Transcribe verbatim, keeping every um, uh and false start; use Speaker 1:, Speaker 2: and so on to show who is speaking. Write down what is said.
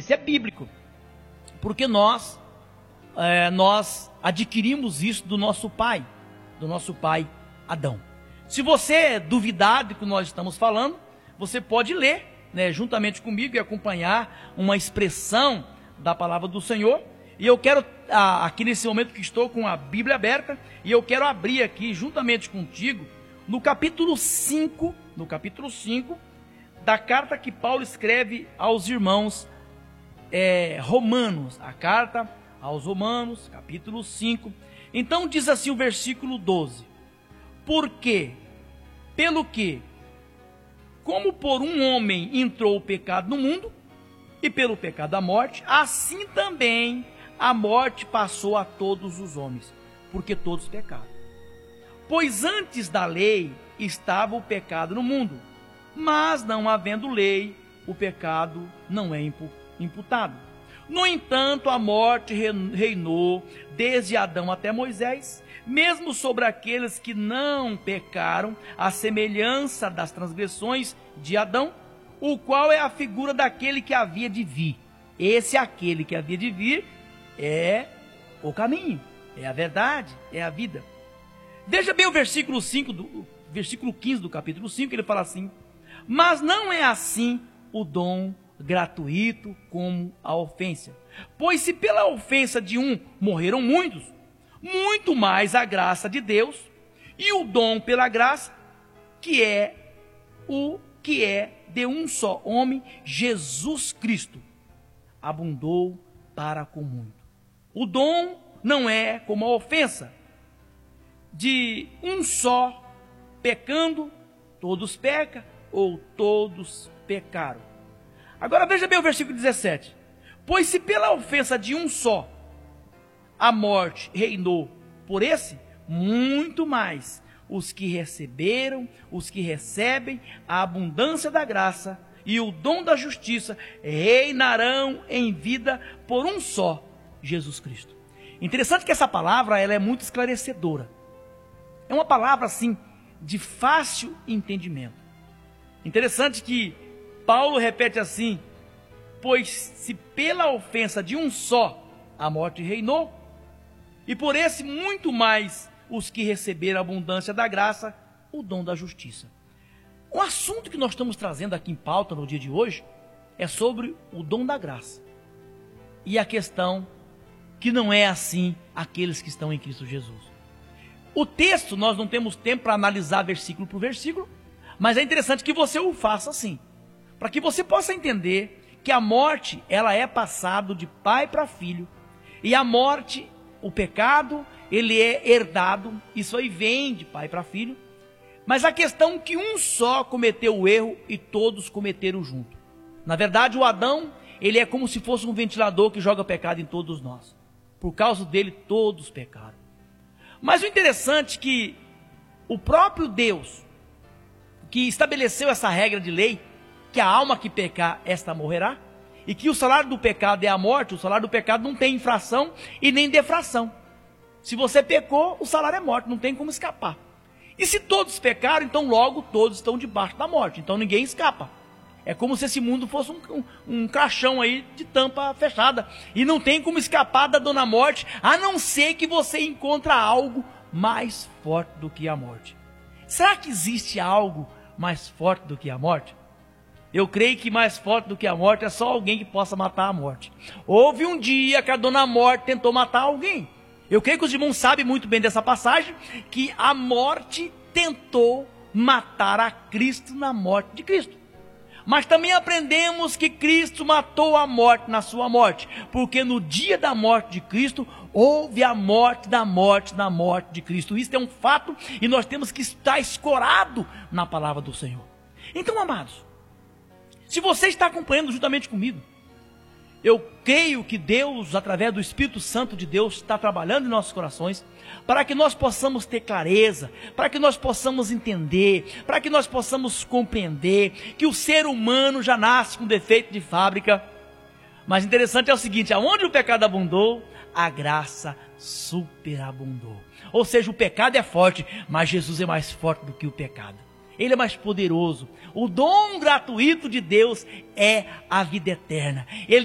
Speaker 1: Isso é bíblico, porque nós, é, nós adquirimos isso do nosso pai, do nosso pai Adão. Se você duvidar do que nós estamos falando, você pode ler, né, juntamente comigo e acompanhar uma expressão da palavra do Senhor. E eu quero, aqui nesse momento que estou com a Bíblia aberta, e eu quero abrir aqui juntamente contigo, no capítulo cinco, no capítulo cinco, da carta que Paulo escreve aos irmãos é, romanos, a carta aos romanos, capítulo cinco. Então diz assim o versículo doze: porque, pelo que, como por um homem entrou o pecado no mundo, e pelo pecado a morte, assim também a morte passou a todos os homens, porque todos pecaram. Pois antes da lei estava o pecado no mundo, mas não havendo lei, o pecado não é imputado. No entanto, a morte reinou desde Adão até Moisés, mesmo sobre aqueles que não pecaram, à semelhança das transgressões de Adão, o qual é a figura daquele que havia de vir. Esse aquele que havia de vir é o caminho, é a verdade, é a vida. Veja bem o versículo cinco, do, versículo quinze do capítulo cinco, ele fala assim: mas não é assim o dom gratuito como a ofensa. Pois se pela ofensa de um morreram muitos, muito mais a graça de Deus e o dom pela graça, que é o que é de um só homem, Jesus Cristo, abundou para com muito. O dom não é como a ofensa. De um só pecando, todos pecam, ou todos pecaram. Agora veja bem o versículo dezessete. Pois se pela ofensa de um só a morte reinou por esse, muito mais os que receberam, os que recebem a abundância da graça e o dom da justiça reinarão em vida por um só, Jesus Cristo. Interessante que essa palavra ela é muito esclarecedora. É uma palavra assim de fácil entendimento. Interessante que Paulo repete assim: pois se pela ofensa de um só a morte reinou, e por esse muito mais os que receberam a abundância da graça, o dom da justiça. O assunto que nós estamos trazendo aqui em pauta no dia de hoje é sobre o dom da graça. E a questão que não é assim aqueles que estão em Cristo Jesus. O texto nós não temos tempo para analisar versículo por versículo, mas é interessante que você o faça assim, para que você possa entender que a morte ela é passado de pai para filho, e a morte, o pecado, ele é herdado, isso aí vem de pai para filho, mas a questão é que um só cometeu o erro e todos cometeram junto. Na verdade, o Adão, ele é como se fosse um ventilador que joga pecado em todos nós. Por causa dele, todos pecaram. Mas o interessante é que o próprio Deus, que estabeleceu essa regra de lei, que a alma que pecar, esta morrerá, e que o salário do pecado é a morte, o salário do pecado não tem infração e nem defração. Se você pecou, o salário é morte, não tem como escapar. E se todos pecaram, então logo todos estão debaixo da morte, então ninguém escapa. É como se esse mundo fosse um, um, um caixão aí de tampa fechada, e não tem como escapar da dona morte, a não ser que você encontre algo mais forte do que a morte. Será que existe algo mais forte do que a morte? Eu creio que mais forte do que a morte é só alguém que possa matar a morte. Houve um dia que a dona morte tentou matar alguém. Eu creio que os irmãos sabem muito bem dessa passagem, que a morte tentou matar a Cristo na morte de Cristo. Mas também aprendemos que Cristo matou a morte na sua morte, porque no dia da morte de Cristo, houve a morte da morte na morte de Cristo. Isso é um fato e nós temos que estar escorado na palavra do Senhor. Então, amados, se você está acompanhando juntamente comigo, eu creio que Deus, através do Espírito Santo de Deus, está trabalhando em nossos corações, para que nós possamos ter clareza, para que nós possamos entender, para que nós possamos compreender que o ser humano já nasce com defeito de fábrica. Mas interessante é o seguinte: aonde o pecado abundou, a graça superabundou. Ou seja, o pecado é forte, mas Jesus é mais forte do que o pecado. Ele é mais poderoso. O dom gratuito de Deus é a vida eterna. Ele